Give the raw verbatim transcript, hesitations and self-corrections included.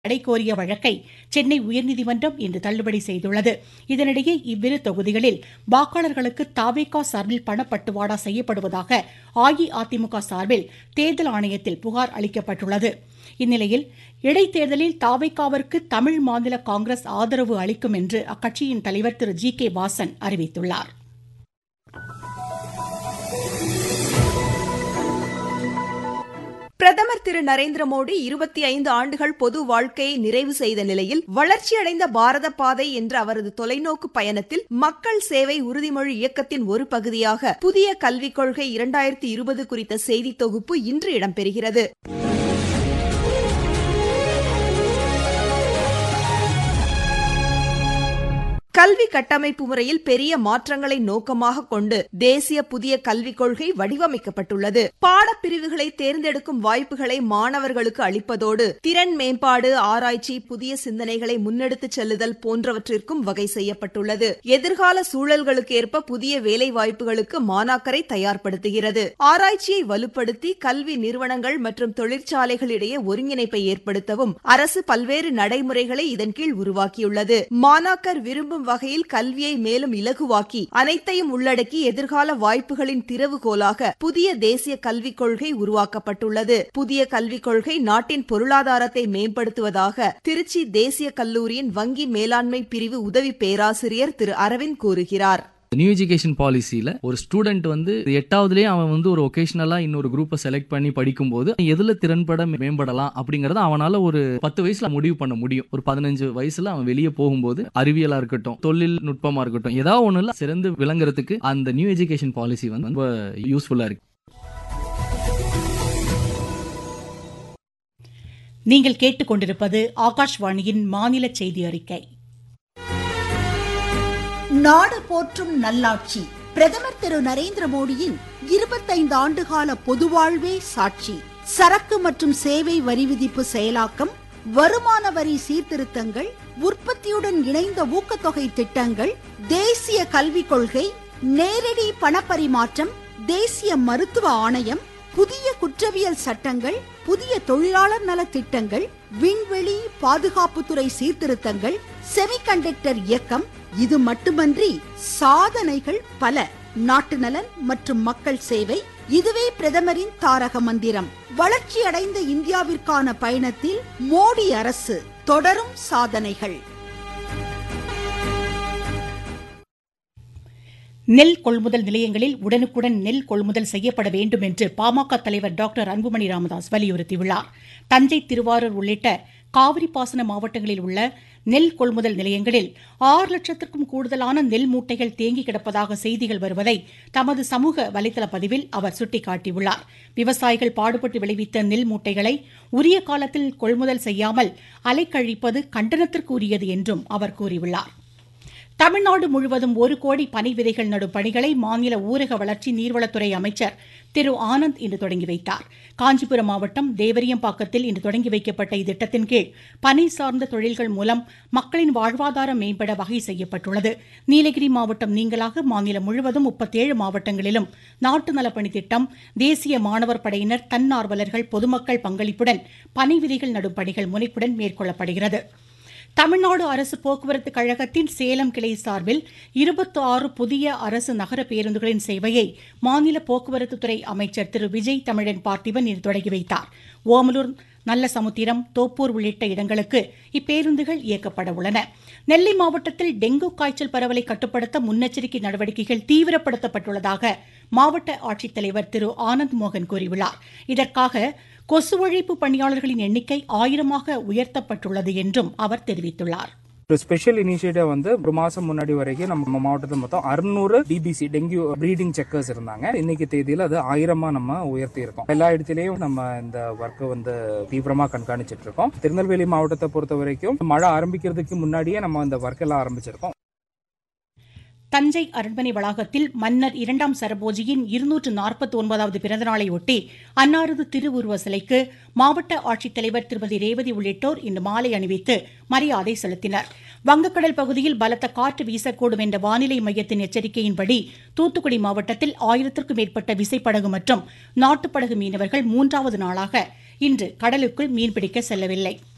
தடை கோரிய வழக்கை சென்னை உயர்நீதிமன்றம் இன்று தள்ளுபடி செய்துள்ளது. இதனிடையே இவ்விரு தொகுதிகளில் வாக்காளர்களுக்கு தாவேகா சார்பில் பணப்பட்டுவாடா செய்யப்படுவதாக அஇஅதிமுக சார்பில் தேர்தல் ஆணையத்தில் புகார் அளிக்கப்பட்டுள்ளது. இந்நிலையில் இடைத்தேர்தலில் தாவேகாவிற்கு தமிழ் மாநில காங்கிரஸ் ஆதரவு அளிக்கும் என்று அக்கட்சியின் தலைவர் திரு ஜி கே வாசன் அறிவித்துள்ளார். பிரதமர் திரு நரேந்திர மோடி இருபத்தி ஐந்து ஆண்டுகள் பொது வாழ்க்கையை நிறைவு செய்த நிலையில் வளர்ச்சியடைந்த பாரத பாதை என்ற அவரது தொலைநோக்கு பயணத்தில் மக்கள் சேவை உறுதிமொழி இயக்கத்தின் ஒரு பகுதியாக புதிய கல்விக் கொள்கை இரண்டாயிரத்தி இருபது குறித்த செய்தி தொகுப்பு இன்று இடம்பெறுகிறது. கல்வி கட்டமைப்பு முறையில் பெரிய மாற்றங்களை நோக்கமாக கொண்டு தேசிய புதிய கல்விக் கொள்கை வடிவமைக்கப்பட்டுள்ளது. பாடப்பிரிவுகளை தேர்ந்தெடுக்கும் வாய்ப்புகளை மாணவர்களுக்கு அளிப்பதோடு திறன் மேம்பாடு, ஆராய்ச்சி, புதிய சிந்தனைகளை முன்னெடுத்துச் செல்லுதல் போன்றவற்றிற்கும் வகை செய்யப்பட்டுள்ளது. எதிர்கால சூழல்களுக்கு ஏற்ப புதிய வேலை வாய்ப்புகளுக்கு மாணாக்கரை தயார்படுத்துகிறது. ஆராய்ச்சியை வலுப்படுத்தி கல்வி நிறுவனங்கள் மற்றும் தொழிற்சாலைகளிடையே ஒருங்கிணைப்பை ஏற்படுத்தவும் அரசு பல்வேறு நடைமுறைகளை இதன் கீழ் உருவாக்கியுள்ளது. மாணாக்கர் விரும்பும் வகையில் கல்வியை மேலும் இலகுவாக்கி அனைத்தையும் உள்ளடக்கி எதிர்கால வாய்ப்புகளின் திறவுகோலாக புதிய தேசிய கல்விக் கொள்கை உருவாக்கப்பட்டுள்ளது. புதிய கல்விக் கொள்கை நாட்டின் பொருளாதாரத்தை மேம்படுத்துவதாக திருச்சி தேசிய கல்லூரியின் வங்கி மேலாண்மை பிரிவு உதவி பேராசிரியர் திரு அரவிந்த் கூறுகிறார். நியூ எஜுகேஷன் பாலிசியில ஒரு ஸ்டூடெண்ட் வந்து எட்டாவதுலேயே அவன் வந்து ஒரு ஒகேஷனலா இன்னொரு குரூப்பை செலக்ட் பண்ணி படிக்கும் போது எதுல திறன்பட மேம்படலாம் அப்படிங்கறத அவனால ஒரு பத்து வயசுல முடிவு பண்ண முடியும். ஒரு பதினஞ்சு வயசுல அவன் வெளியே போகும்போது அறிவியலா இருக்கட்டும், தொழில் நுட்பமா இருக்கட்டும், ஏதாவது ஒண்ணுல சிறந்து விளங்குறதுக்கு அந்த நியூ எஜுகேஷன் பாலிசி வந்து ரொம்ப யூஸ்ஃபுல்லா இருக்கு. நீங்கள் கேட்டுக்கொண்டிருப்பது ஆகாஷ்வாணியின் மாநில செய்தி அறிக்கை. நாடு போற்றும் நல்லாட்சி. பிரதமர் திரு நரேந்திர மோடியின் இருபத்தைந்து ஆண்டுகால பொதுவாழ்வே சாட்சி. சரக்கு மற்றும் சேவை வரி விதிப்பு செயலாக்கம், வருமான வரி சீர்திருத்தங்கள், உற்பத்தியுடன் இணைந்த ஊக்கத்தொகை திட்டங்கள், தேசிய கல்விக் கொள்கை, நேரடி பணப்பரிமாற்றம், தேசிய மருத்துவ ஆணையம், புதிய குற்றவியல் சட்டங்கள், புதிய தொழிலாளர் நல திட்டங்கள், விண்வெளி பாதுகாப்புத்துறை சீர்திருத்தங்கள், செமிகண்டக்டர் இயக்கம். இது மட்டுமன்றி சாதனைகள் பல. நாட்டு நலன் மற்றும் மக்கள் சேவை, இதுவே பிரதமரின் தாரக மந்திரம். வளர்ச்சி அடைந்த இந்தியாவிற்கான பயணத்தில் மோடி அரசு தொடரும் சாதனைகள். நெல் கொள்முதல் நிலையங்களில் உடனுக்குடன் நெல் கொள்முதல் செய்யப்பட வேண்டும் என்று பாமக தலைவர் டாக்டர் அன்புமணி ராமதாஸ் வலியுறுத்தியுள்ளார். தஞ்சை, திருவாரூர் உள்ளிட்ட காவிரி பாசன மாவட்டங்களில் உள்ள நெல் கொள்முதல் நிலையங்களில் ஆறு லட்சத்திற்கும் கூடுதலான நெல் மூட்டைகள் தேங்கி கிடப்பதாக செய்திகள் வருவதை தமது சமூக வலைதள பதிவில் அவர் சுட்டிக்காட்டியுள்ளார். விவசாயிகள் பாடுபட்டு விளைவித்த நெல் மூட்டைகளை உரிய காலத்தில் கொள்முதல் செய்யாமல் அலைக்கழிப்பது கண்டனத்திற்கு உரியது என்றும் அவர் கூறியுள்ளார். தமிழ்நாடு முழுவதும் ஒரு கோடி பனை விதைகள் நடும் பணிகளை மாநில ஊரக வளர்ச்சி நீர்வளத்துறை அமைச்சர் திரு ஆனந்த் இன்று தொடங்கி வைத்தார். காஞ்சிபுரம் மாவட்டம் தேவரியம்பாக்கத்தில் இன்று தொடங்கி வைக்கப்பட்ட இத்திட்டத்தின் கீழ் பனை சார்ந்த தொழில்கள் மூலம் மக்களின் வாழ்வாதாரம் மேம்பட வகை செய்யப்பட்டுள்ளது. நீலகிரி மாவட்டம் நீங்களாக மாநிலம் முழுவதும் முப்பத்தேழு மாவட்டங்களிலும் நாட்டு நலப்பணி திட்டம், தேசிய மாணவர் படையினர், தன்னார்வலர்கள், பொதுமக்கள் பங்களிப்புடன் பனை விதைகள் நடும் பணிகள் முனைப்புடன் மேற்கொள்ளப்படுகிறது. தமிழ்நாடு அரசு போக்குவரத்து கழகத்தின் சேலம் கிளை சார்பில் இருபத்தி ஆறு புதிய அரசு நகர பேருந்துகளின் சேவையை மாநில போக்குவரத்துத்துறை அமைச்சர் திரு விஜய் தமிழன் பார்த்திபன் இன்று தொடங்கி வைத்தார். ஓமலூர், நல்லசமுத்திரம், தோப்பூர் உள்ளிட்ட இடங்களுக்கு இப்பேருந்துகள் இயக்கப்பட உள்ளன. நெல்லை மாவட்டத்தில் டெங்கு காய்ச்சல் பரவலை கட்டுப்படுத்த முன்னெச்சரிக்கை நடவடிக்கைகள் தீவிரப்படுத்தப்பட்டுள்ளதாக மாவட்ட ஆட்சித்தலைவர் திரு ஆனந்த் மோகன் கூறியுள்ளார். இதற்காக கொசு ஒழிப்பு பணியாளர்களின் எண்ணிக்கை ஆயிரமாக உயர்த்தப்பட்டுள்ளது என்றும் அவர் தெரிவித்துள்ளார். ஒரு ஸ்பெஷல் இனிஷியேட்டிவ் வந்து ஒரு மாசம் முன்னாடி வரைக்கும் நம்ம மாவட்டத்தில் மொத்தம் அறுநூறு டிபிசி டெங்கு ப்ரீடிங் செக்கர்ஸ் இருந்தாங்க. இன்னைக்கு தேதியில அது ஆயிரமா நம்ம உயர்த்தி இருக்கோம். எல்லா இடத்திலையும் நம்ம இந்த ஒர்க்கை வந்து தீவிரமா கண்காணிச்சிட்டு இருக்கோம். திருநெல்வேலி மாவட்டத்தை பொறுத்த வரைக்கும் மழை ஆரம்பிக்கிறதுக்கு முன்னாடியே நம்ம இந்த ஒர்க் எல்லாம் ஆரம்பிச்சிருக்கோம். தஞ்சை அரண்மனை வளாகத்தில் மன்னர் இரண்டாம் சரபோஜியின் இருநூற்று நாற்பத்தி ஒன்பதாவது பிறந்தநாளை ஒட்டி அன்னாரது திருவுருவ சிலைக்கு மாவட்ட ஆட்சித்தலைவர் திருமதி ரேவதி உள்ளிட்டோர் இன்று மாலை அணிவித்து மரியாதை செலுத்தினர். வங்கக்கடல் பகுதியில் பலத்த காற்று வீசக்கூடும் என்ற வானிலை மையத்தின் எச்சரிக்கையின்படி தூத்துக்குடி மாவட்டத்தில் ஆயிரத்திற்கும் மேற்பட்ட விசைப்படகு மற்றும் நாட்டுப்படகு மீனவர்கள் மூன்றாவது நாளாக இன்று கடலுக்குள் மீன்பிடிக்க செல்லவில்லை.